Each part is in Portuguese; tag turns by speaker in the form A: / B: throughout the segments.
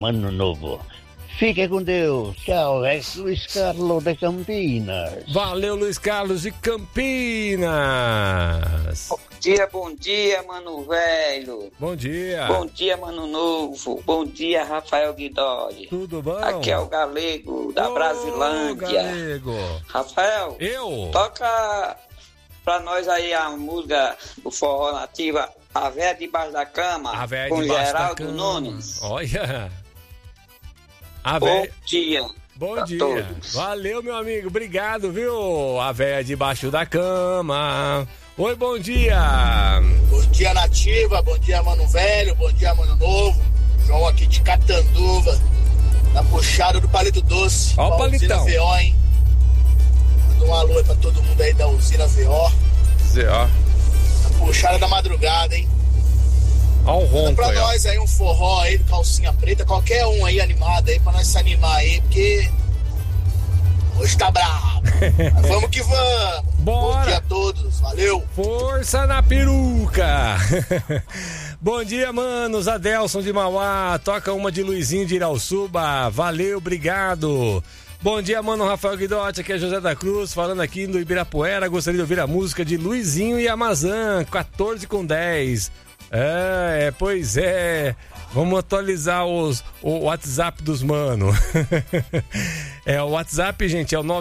A: Ano Novo. Fique com Deus. Tchau, é Luiz Carlos de Campinas.
B: Valeu, Luiz Carlos de Campinas.
C: Bom dia, mano velho.
B: Bom dia.
C: Bom dia, mano novo. Bom dia, Rafael Guidoli.
B: Tudo bom?
C: Aqui é o Galego, da Brasilândia.
B: Galego.
C: Rafael, toca pra nós aí a música do Forró Nativa, A Véia Debaixo da Cama, com Geraldo Nunes.
B: Olha.
C: Bom dia.
B: Bom dia.
C: Todos.
B: Valeu, meu amigo. Obrigado, viu? A véia debaixo da cama. Oi, bom dia.
D: Bom dia, Nativa. Bom dia, mano velho. Bom dia, mano novo. João aqui de Catanduva, na puxada do Palito Doce.
B: Ó o palitão.
D: Usina VO, hein? Manda um alô aí pra todo mundo aí da Usina VO.
B: Na
D: puxada da madrugada, hein?
B: Ó o ronco
D: pra
B: aí,
D: nós aí um forró aí, calcinha preta, qualquer um aí animado aí, pra nós se animar aí, porque hoje tá bravo. Mas vamos que vamos.
B: Bora.
D: Bom dia a todos, valeu.
B: Força na peruca. Bom dia, manos. Adelson de Mauá, toca uma de Luizinho de Irauçuba. Valeu, obrigado. Bom dia, mano Rafael Guidotti, aqui é José da Cruz, falando aqui do Ibirapuera. Gostaria de ouvir a música de Luizinho e Amazã, 14:10. Pois é. Vamos atualizar o WhatsApp dos mano. O WhatsApp, gente, é o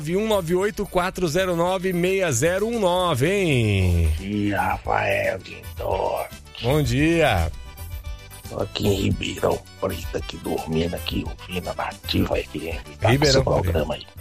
B: 91984096019, hein?
A: Bom dia, Rafael Guidotti.
B: Bom dia.
A: Tô aqui em Ribeirão Preto, aqui dormindo aqui, ouvindo a Nativa FM.
B: Ribeirão
A: Preto. Programa aí.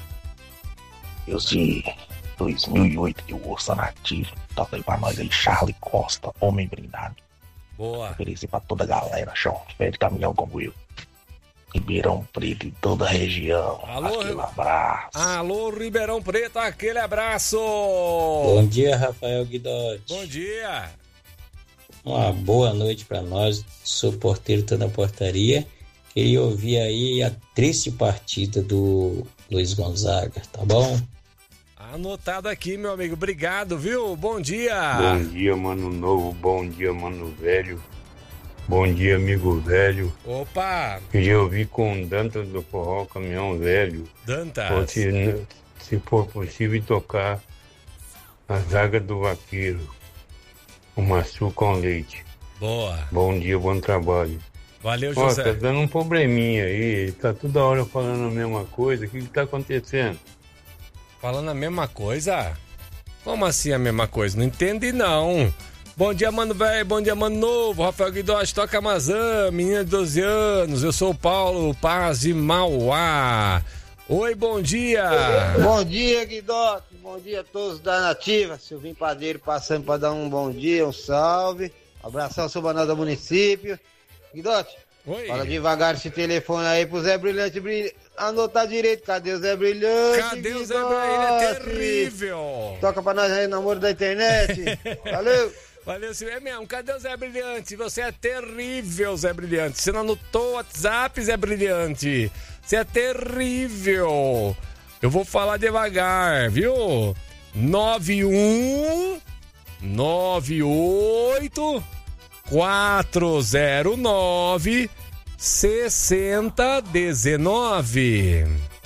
A: Desde 2008 que eu ouço a Nativa. Toca aí pra nós aí, Charlie Costa, Homem Brindado.
B: Boa.
A: Oferecer pra toda a galera, chão, que fede caminhão como eu. Ribeirão Preto e toda a região.
B: Alô,
A: aquele abraço.
B: Alô, Ribeirão Preto, aquele abraço.
E: Bom dia, Rafael Guidotti.
B: Bom dia.
E: Uma boa noite pra nós. Sou porteiro, tô na portaria. Queria ouvir aí a triste partida do Luiz Gonzaga, tá bom?
B: Anotado aqui, meu amigo. Obrigado, viu? Bom dia.
F: Bom dia, mano novo. Bom dia, mano velho. Bom dia, amigo velho.
B: Opa!
F: Queria ouvir com Dantas do Forró Caminhão Velho.
B: Dantas.
F: Ou se for possível, tocar a Zaga do Vaqueiro. O maçu com leite.
B: Boa.
F: Bom dia, bom trabalho.
B: Valeu, José.
F: Tá dando um probleminha aí. Tá toda hora falando a mesma coisa. O que tá acontecendo?
B: Falando a mesma coisa? Como assim a mesma coisa? Não entendi, não. Bom dia, mano velho. Bom dia, mano novo. Rafael Guidotti, toca Amazã, menina de 12 anos. Eu sou o Paulo Paz de Mauá. Oi, bom dia.
G: Bom dia, Guidotti. Bom dia a todos da Nativa. Silvinho Padeiro passando para dar um bom dia, um salve. Abração ao Subanal do município. Guidotti,
B: oi.
G: Fala devagar esse telefone aí pro Zé Brilhante. Anotar direito, cadê o Zé Brilhante?
B: Cadê o Zé Brilhante? É terrível.
G: Toca pra nós aí, namoro da internet. Valeu.
B: Valeu, Silvio. É mesmo, cadê o Zé Brilhante? Você é terrível, Zé Brilhante. Você não anotou o WhatsApp, Zé Brilhante? Você é terrível. Eu vou falar devagar, viu? 9198 409 6019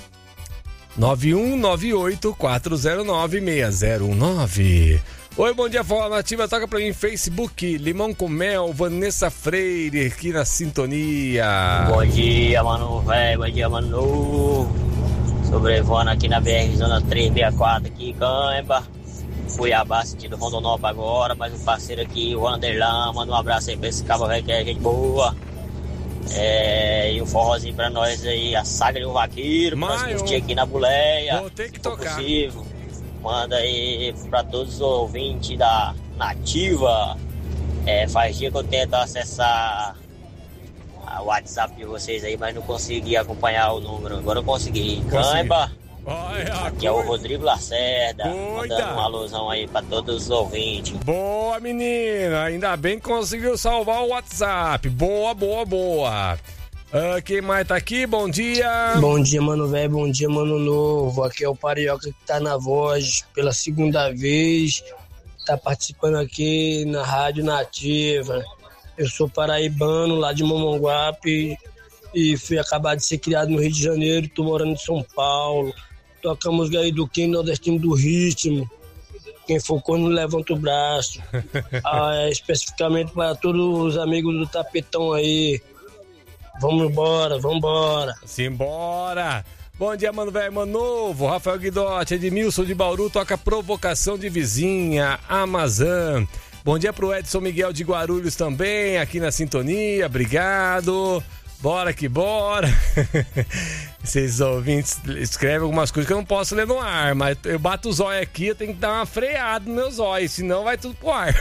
B: 9198 409 6019. Oi, bom dia, Forró Nativa, toca pra mim, Facebook, Limão com Mel, Vanessa Freire, aqui na sintonia.
H: Bom dia, mano velho, bom dia, mano. Sobrevoando aqui na BR, zona 364, aqui, Cãibra. Cuiabá, sentido Rondonópolis agora, mas o parceiro aqui, o Anderlan, manda um abraço aí pra esse cabo velho que é gente boa. E um forrozinho pra nós aí, a Saga do Vaqueiro, pra nós curtir aqui na Buleia.
B: Vou ter que tocar.
H: Possível. Manda aí pra todos os ouvintes da Nativa. Faz dia que eu tento acessar o WhatsApp de vocês aí, mas não consegui acompanhar o número. Agora eu consegui. Cãibra. Aqui é o Rodrigo Lacerda, mandando um alusão aí pra todos os ouvintes.
B: Boa, menina, ainda bem que conseguiu salvar o WhatsApp. Boa, boa, boa. Quem mais tá aqui? Bom dia.
I: Bom dia, mano velho, bom dia, mano novo. Aqui é o Parioca que tá na voz pela segunda vez. Tá participando aqui na Rádio Nativa. Eu sou paraibano, lá de Momonguape. e fui acabar de ser criado no Rio de Janeiro, tô morando em São Paulo. Toca a música aí do Quem Nordestino do Ritmo. Quem for corno levanta o braço. Especificamente para todos os amigos do Tapetão aí. Vamos embora.
B: Simbora! Bom dia, mano velho, mano novo. Rafael Guidotti, Edmilson de Bauru, toca Provocação de Vizinha, Amazon. Bom dia pro Edson Miguel de Guarulhos também, aqui na sintonia, obrigado. Bora que bora. Esses ouvintes escrevem algumas coisas que eu não posso ler no ar, mas eu bato o zóio aqui, eu tenho que dar uma freada no meu zóio, senão vai tudo pro ar.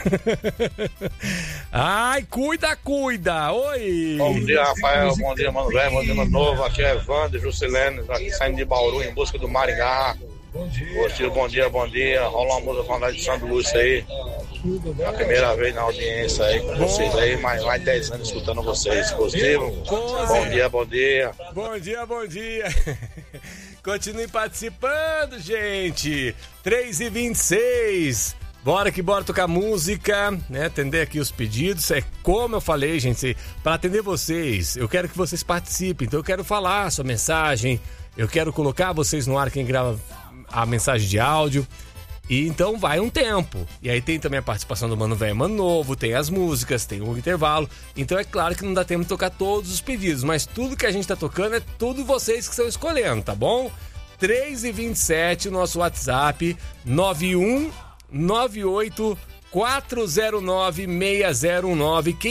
B: Ai, cuida. Oi.
J: Bom dia, Rafael. Bom dia, mano velho. Bom dia, mano novo. Aqui é Evandro Juscelene, aqui saindo de Bauru em busca do Maringá. Bom dia. Rola uma música com a de Sandro Lúcio aí. É a primeira vez na audiência aí com vocês aí, mais 10 anos escutando vocês. Positivo? Bom dia.
B: Bom dia. Continue participando, gente. 3h26. Bora tocar música, né? Atender aqui os pedidos. É como eu falei, gente, para atender vocês, eu quero que vocês participem. Então eu quero falar a sua mensagem, eu quero colocar vocês no ar, quem grava a mensagem de áudio. E então vai um tempo. E aí tem também a participação do Mano Velho Mano Novo, tem as músicas, tem o intervalo. Então é claro que não dá tempo de tocar todos os pedidos, mas tudo que a gente tá tocando é tudo vocês que estão escolhendo, tá bom? 3h27, o nosso WhatsApp 9198 409 6019.